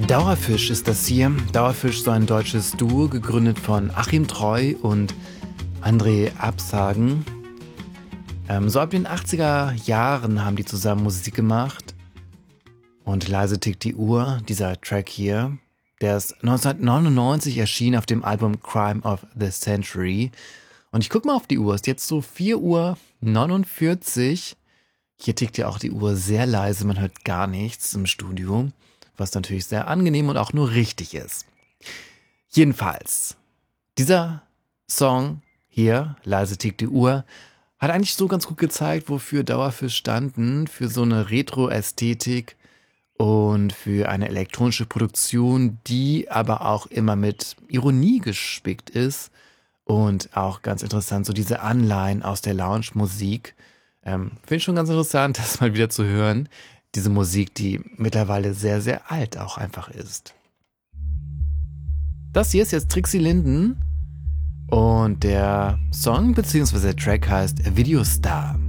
Dauerfisch ist das hier. Dauerfisch, so ein deutsches Duo, gegründet von Achim Treu und André Absagen. So ab den 80er Jahren haben die zusammen Musik gemacht. Und leise tickt die Uhr, dieser Track hier, der ist 1999 erschienen auf dem Album Crime of the Century. Und ich gucke mal auf die Uhr, es ist jetzt so 4:49 Uhr. Hier tickt ja auch die Uhr sehr leise, man hört gar nichts im Studio, was natürlich sehr angenehm und auch nur richtig ist. Jedenfalls, dieser Song hier, leise tickt die Uhr, hat eigentlich so ganz gut gezeigt, wofür Dauerfisch standen, für so eine Retro-Ästhetik und für eine elektronische Produktion, die aber auch immer mit Ironie gespickt ist und auch ganz interessant, so diese Anleihen aus der Lounge-Musik. Finde ich schon ganz interessant, das mal wieder zu hören. Diese Musik, die mittlerweile sehr, sehr alt auch einfach ist. Das hier ist jetzt Trixie Linden und der Song bzw. der Track heißt Videostar.